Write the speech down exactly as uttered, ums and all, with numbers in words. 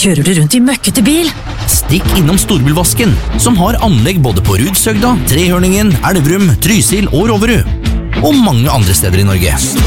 Kjører du rundt i møkkete bil? Stikk innom Storbilvasken, som har anlegg både på Rudsøgda, Trehørningen, Elverum, Trysil og Roverud. Og mange andre steder i Norge.